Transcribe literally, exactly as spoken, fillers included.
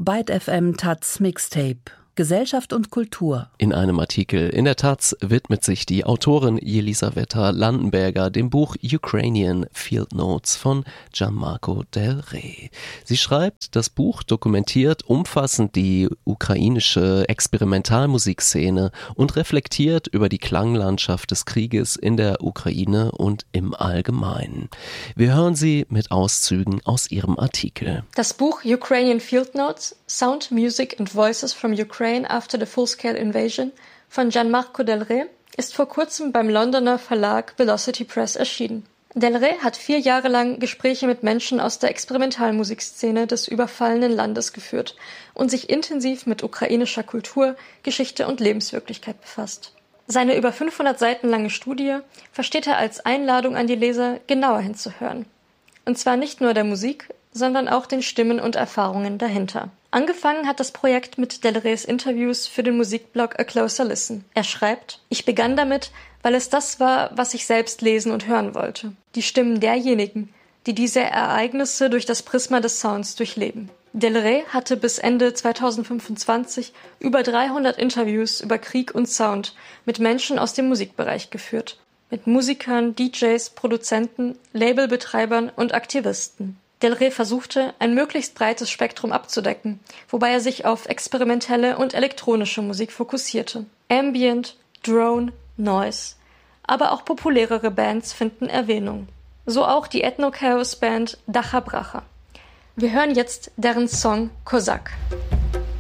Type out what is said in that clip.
Byte F M Taz Mixtape. Gesellschaft und Kultur. In einem Artikel in der Taz widmet sich die Autorin Jelisaweta Landenberger dem Buch Ukrainian Field Notes von Gianmarco Del Re. Sie schreibt, das Buch dokumentiert umfassend die ukrainische Experimentalmusikszene und reflektiert über die Klanglandschaft des Krieges in der Ukraine und im Allgemeinen. Wir hören sie mit Auszügen aus ihrem Artikel. Das Buch Ukrainian Field Notes, Sound, Music and Voices from Ukraine After the Full-Scale Invasion von Gianmarco Del Re ist vor kurzem beim Londoner Verlag Velocity Press erschienen. Del Re hat vier Jahre lang Gespräche mit Menschen aus der Experimentalmusikszene des überfallenen Landes geführt und sich intensiv mit ukrainischer Kultur, Geschichte und Lebenswirklichkeit befasst. Seine über fünfhundert Seiten lange Studie versteht er als Einladung an die Leser, genauer hinzuhören. Und zwar nicht nur der Musik, sondern auch den Stimmen und Erfahrungen dahinter. Angefangen hat das Projekt mit Del Res Interviews für den Musikblog A Closer Listen. Er schreibt: Ich begann damit, weil es das war, was ich selbst lesen und hören wollte. Die Stimmen derjenigen, die diese Ereignisse durch das Prisma des Sounds durchleben. Del Re hatte bis Ende zweitausendfünfundzwanzig über dreihundert Interviews über Krieg und Sound mit Menschen aus dem Musikbereich geführt. Mit Musikern, D Js, Produzenten, Labelbetreibern und Aktivisten. Del Re versuchte, ein möglichst breites Spektrum abzudecken, wobei er sich auf experimentelle und elektronische Musik fokussierte. Ambient, Drone, Noise. Aber auch populärere Bands finden Erwähnung. So auch die Ethno-Chaos-Band Dacha Bracha. Wir hören jetzt deren Song Kozak.